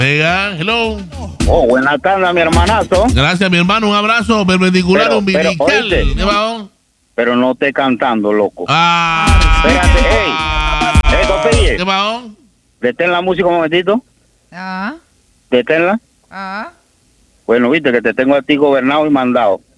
Venga, hello. Oh, buenas tardes, mi hermanazo. Gracias, mi hermano. Un abrazo perpendicular umbilical. Oíste, ¿Qué va? pero no esté cantando, loco. Espérate, Copille. ¿Qué va? Detén la música un momentito. Deténla. Bueno, viste que te tengo a ti gobernado y mandado.